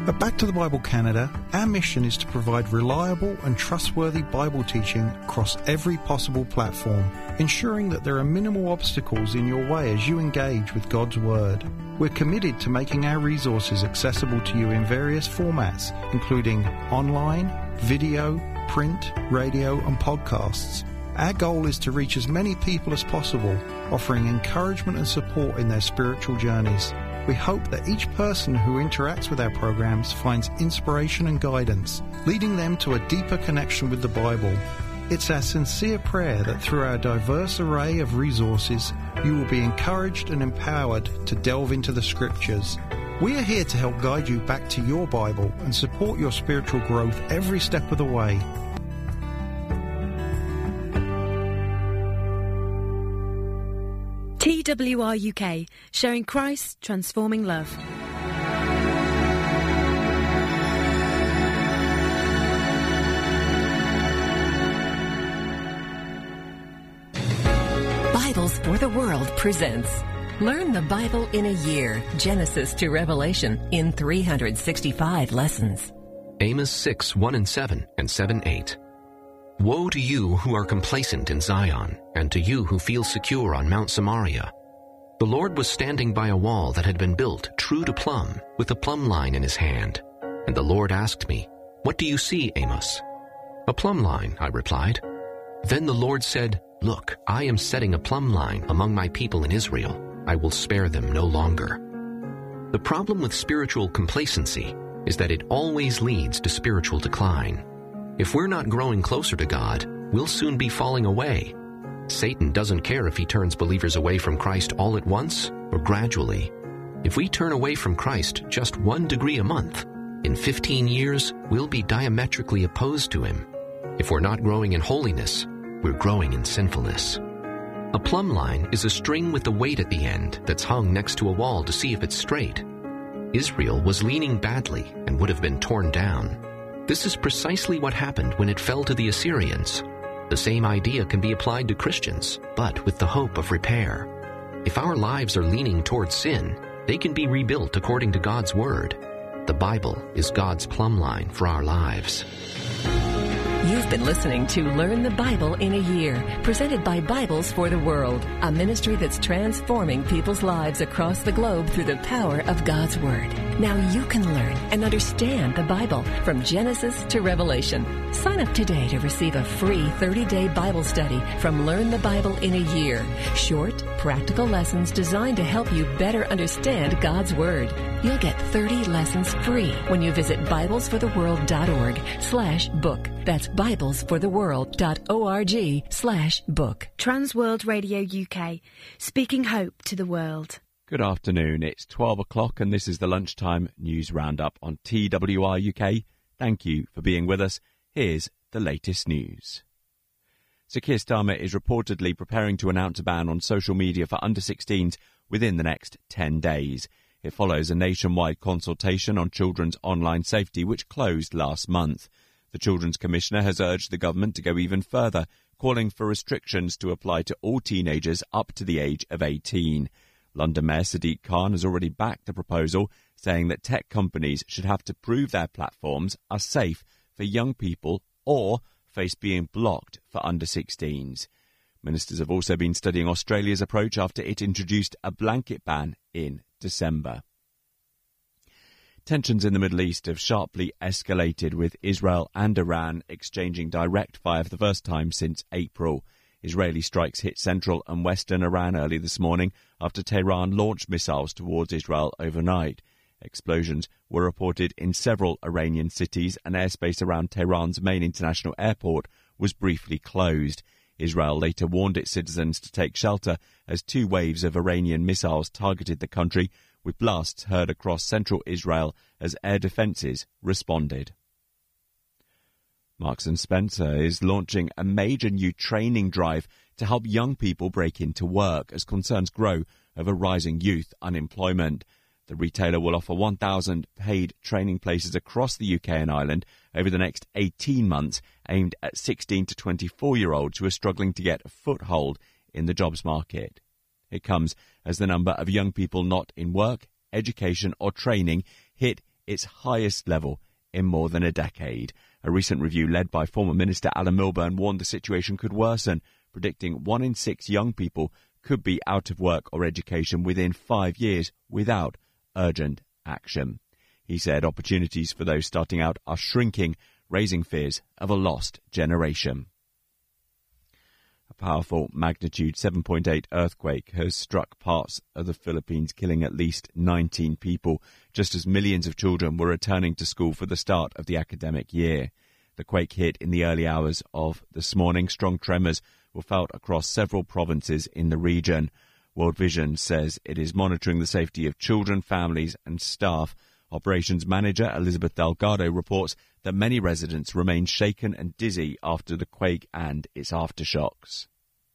At Back to the Bible Canada, our mission is to provide reliable and trustworthy Bible teaching across every possible platform, ensuring that there are minimal obstacles in your way as you engage with God's Word. We're committed to making our resources accessible to you in various formats, including online, video, print, radio and podcasts. Our goal is to reach as many people as possible, offering encouragement and support in their spiritual journeys. We hope that each person who interacts with our programs finds inspiration and guidance, leading them to a deeper connection with the Bible. It's our sincere prayer that through our diverse array of resources, you will be encouraged and empowered to delve into the Scriptures. We are here to help guide you back to your Bible and support your spiritual growth every step of the way. TWR UK, showing Christ transforming love. Bibles for the World presents Learn the Bible in a Year, Genesis to Revelation, in 365 lessons. Amos 6:1-7 and 7:8. Woe to you who are complacent in Zion, and to you who feel secure on Mount Samaria. The Lord was standing by a wall that had been built true to plumb, with a plumb line in his hand. And the Lord asked me, What do you see, Amos? A plumb line, I replied. Then the Lord said, Look, I am setting a plumb line among my people in Israel. I will spare them no longer. The problem with spiritual complacency is that it always leads to spiritual decline. If we're not growing closer to God, we'll soon be falling away. Satan doesn't care if he turns believers away from Christ all at once or gradually. If we turn away from Christ just 1 degree a month, in 15 years, we'll be diametrically opposed to him. If we're not growing in holiness, we're growing in sinfulness. A plumb line is a string with a weight at the end that's hung next to a wall to see if it's straight. Israel was leaning badly and would have been torn down. This is precisely what happened when it fell to the Assyrians. The same idea can be applied to Christians, but with the hope of repair. If our lives are leaning towards sin, they can be rebuilt according to God's Word. The Bible is God's plumb line for our lives. You've been listening to Learn the Bible in a Year, presented by Bibles for the World, a ministry that's transforming people's lives across the globe through the power of God's Word. Now you can learn and understand the Bible from Genesis to Revelation. Sign up today to receive a free 30-day Bible study from Learn the Bible in a Year. Short, practical lessons designed to help you better understand God's Word. You'll get 30 lessons free when you visit biblesfortheworld.org/book. That's biblesfortheworld.org/book. Transworld Radio UK, speaking hope to the world. Good afternoon. It's 12 o'clock and this is the Lunchtime News Roundup on TWR UK. Thank you for being with us. Here's the latest news. Sir Keir Starmer is reportedly preparing to announce a ban on social media for under-16s within the next 10 days. It follows a nationwide consultation on children's online safety which closed last month. The Children's Commissioner has urged the government to go even further, calling for restrictions to apply to all teenagers up to the age of 18. London Mayor Sadiq Khan has already backed the proposal, saying that tech companies should have to prove their platforms are safe for young people or face being blocked for under-16s. Ministers have also been studying Australia's approach after it introduced a blanket ban in December. Tensions in the Middle East have sharply escalated, with Israel and Iran exchanging direct fire for the first time since April. Israeli strikes hit central and western Iran early this morning after Tehran launched missiles towards Israel overnight. Explosions were reported in several Iranian cities, and airspace around Tehran's main international airport was briefly closed. Israel later warned its citizens to take shelter as 2 waves of Iranian missiles targeted the country, with blasts heard across central Israel as air defences responded. Marks & Spencer is launching a major new training drive to help young people break into work as concerns grow over rising youth unemployment. The retailer will offer 1,000 paid training places across the UK and Ireland over the next 18 months, aimed at 16 to 24-year-olds who are struggling to get a foothold in the jobs market. It comes as the number of young people not in work, education or training hit its highest level in more than a decade. A recent review led by former Minister Alan Milburn warned the situation could worsen, predicting 1 in 6 young people could be out of work or education within 5 years without urgent action. He said opportunities for those starting out are shrinking, raising fears of a lost generation. A powerful magnitude 7.8 earthquake has struck parts of the Philippines, killing at least 19 people, just as millions of children were returning to school for the start of the academic year. The quake hit in the early hours of this morning. Strong tremors were felt across several provinces in the region. World Vision says it is monitoring the safety of children, families and staff. Operations Manager Elizabeth Delgado reports that many residents remain shaken and dizzy after the quake and its aftershocks.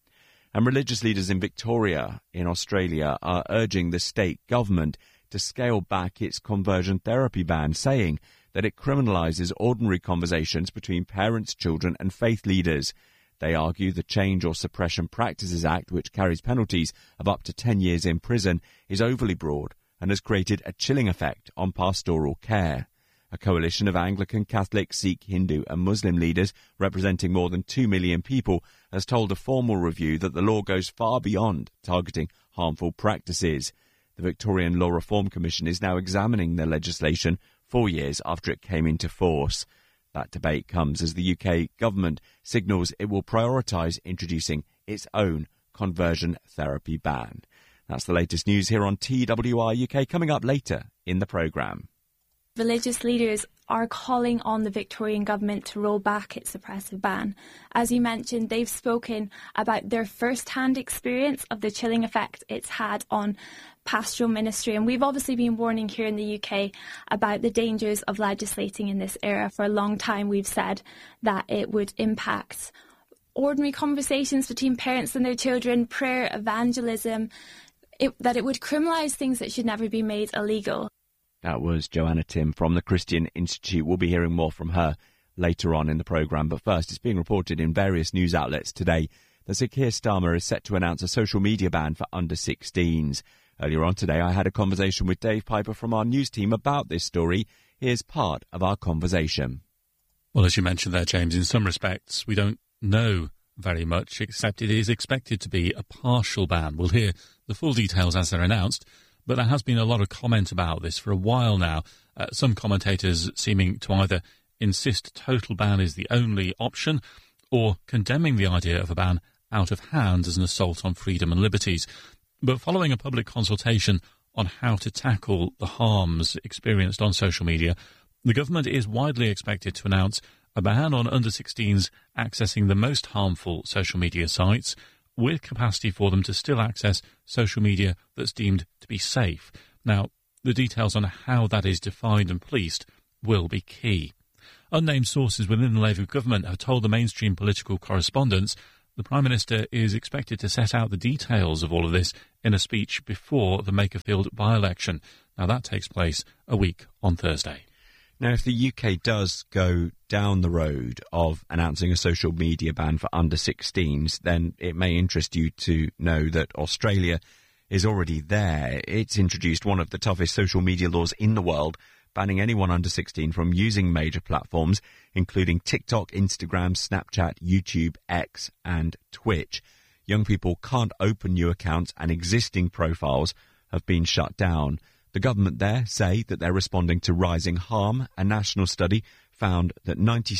And religious leaders in Victoria, in Australia, are urging the state government to scale back its conversion therapy ban, saying that it criminalises ordinary conversations between parents, children and faith leaders. They argue the Change or Suppression Practices Act, which carries penalties of up to 10 years in prison, is overly broad and has created a chilling effect on pastoral care. A coalition of Anglican, Catholic, Sikh, Hindu and Muslim leaders representing more than 2 million people has told a formal review that the law goes far beyond targeting harmful practices. The Victorian Law Reform Commission is now examining the legislation 4 years after it came into force. That debate comes as the UK government signals it will prioritise introducing its own conversion therapy ban. That's the latest news here on TWR UK, coming up later in the programme. Religious leaders are calling on the Victorian government to roll back its suppressive ban. As you mentioned, they've spoken about their first-hand experience of the chilling effect it's had on pastoral ministry. And we've obviously been warning here in the UK about the dangers of legislating in this era. For a long time, we've said that it would impact ordinary conversations between parents and their children, prayer, evangelism, that it would criminalise things that should never be made illegal. That was Joanna Tim from the Christian Institute. We'll be hearing more from her later on in the programme. But first, it's being reported in various news outlets today that Sir Keir Starmer is set to announce a social media ban for under-16s. Earlier on today, I had a conversation with Dave Piper from our news team about this story. Here's part of our conversation. Well, as you mentioned there, James, in some respects, we don't know very much, except it is expected to be a partial ban. We'll hear the full details as they're announced, but there has been a lot of comment about this for a while now. Some commentators seeming to either insist total ban is the only option or condemning the idea of a ban out of hand as an assault on freedom and liberties. But following a public consultation on how to tackle the harms experienced on social media, the government is widely expected to announce a ban on under-16s accessing the most harmful social media sites, with capacity for them to still access social media that's deemed to be safe. Now, the details on how that is defined and policed will be key. Unnamed sources within the Labour government have told the mainstream political correspondents the Prime Minister is expected to set out the details of all of this in a speech before the Makerfield by-election. Now, that takes place a week on Thursday. Now, if the UK does go down the road of announcing a social media ban for under-16s, then it may interest you to know that Australia is already there. It's introduced one of the toughest social media laws in the world, banning anyone under 16 from using major platforms, including TikTok, Instagram, Snapchat, YouTube, X and Twitch. Young people can't open new accounts and existing profiles have been shut down. The government there say that they're responding to rising harm. A national study found that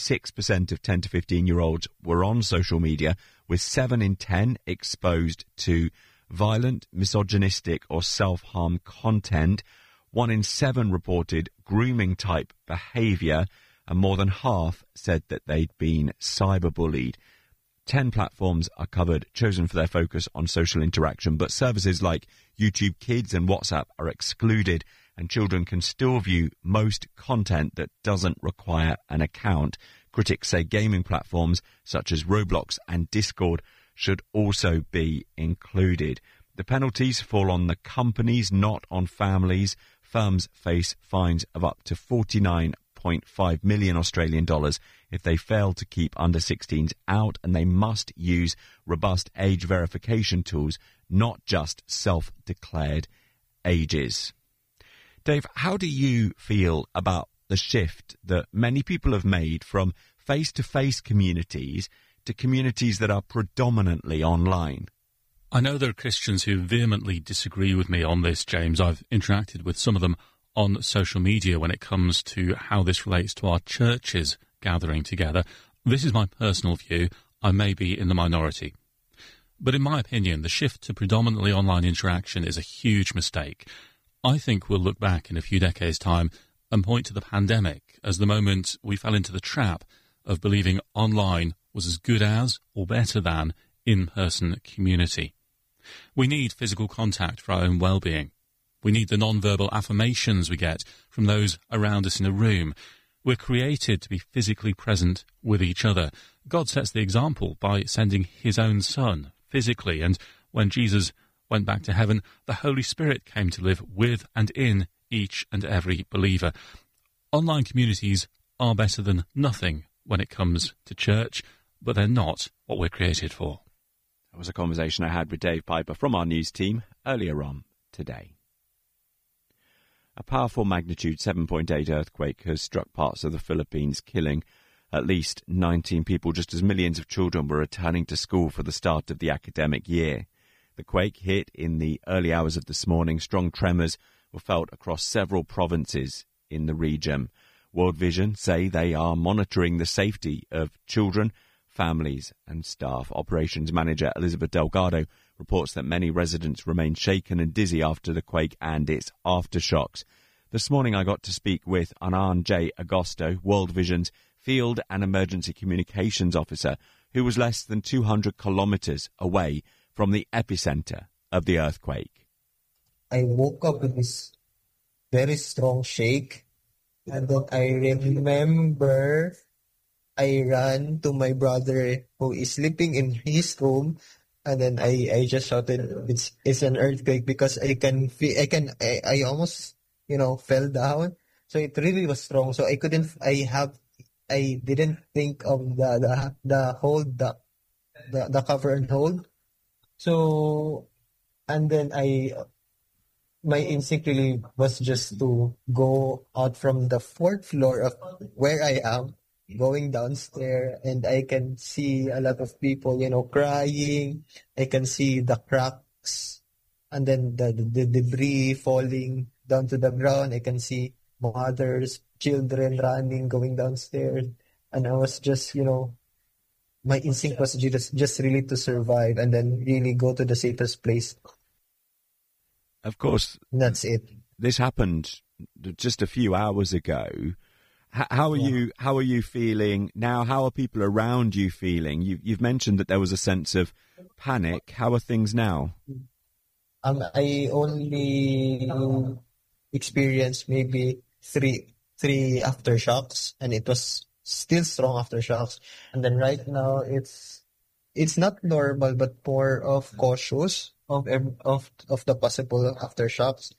96% of 10 to 15-year-olds were on social media, with 7 in 10 exposed to violent, misogynistic or self-harm content. 1 in 7 reported grooming-type behaviour, and more than half said that they'd been cyberbullied. 10 platforms are covered, chosen for their focus on social interaction, but services like YouTube Kids and WhatsApp are excluded, and children can still view most content that doesn't require an account. Critics say gaming platforms such as Roblox and Discord should also be included. The penalties fall on the companies, not on families. Firms face fines of up to 49.5 million Australian dollars if they fail to keep under-16s out, and they must use robust age verification tools, not just self-declared ages. Dave, how do you feel about the shift that many people have made from face-to-face communities to communities that are predominantly online? I know there are Christians who vehemently disagree with me on this, James. I've interacted with some of them on social media when it comes to how this relates to our churches gathering together. This is my personal view. I may be in the minority. But in my opinion, the shift to predominantly online interaction is a huge mistake. I think we'll look back in a few decades' time and point to the pandemic as the moment we fell into the trap of believing online was as good as or better than in-person community. We need physical contact for our own well-being. We need the non-verbal affirmations we get from those around us in a room. We're created to be physically present with each other. God sets the example by sending his own Son physically, and when Jesus went back to heaven, the Holy Spirit came to live with and in each and every believer. Online communities are better than nothing when it comes to church, but they're not what we're created for. That was a conversation I had with Dave Piper from our news team earlier on today. A powerful magnitude 7.8 earthquake has struck parts of the Philippines, killing at least 19 people, just as millions of children were returning to school for the start of the academic year. The quake hit in the early hours of this morning. Strong tremors were felt across several provinces in the region. World Vision say they are monitoring the safety of children, families and staff. Operations Manager Elizabeth Delgado reports that many residents remain shaken and dizzy after the quake and its aftershocks. This morning I got to speak with Anand J. Agosto, World Vision's Field and Emergency Communications Officer, who was less than 200 kilometres away from the epicentre of the earthquake. I woke up with this very strong shake, and then I remember I ran to my brother who is sleeping in his room, and then I just shouted, "It's an earthquake," because I almost fell down. So it really was strong. So I didn't think of the hold, the cover and hold. So, and then my instinct really was just to go out from the fourth floor of where I am, going downstairs, and I can see a lot of people, crying. I can see the cracks, and then the debris falling down to the ground. I can see mothers, children running, going downstairs, and I was just, my instinct was just really to survive and then really go to the safest place. Of course, that's it. This happened just a few hours ago. How are you feeling now? How are people around you feeling? You've mentioned that there was a sense of panic. How are things now? I only experienced maybe three aftershocks, and it was still strong aftershocks. And then right now it's not normal, but more of cautious of the possible aftershocks.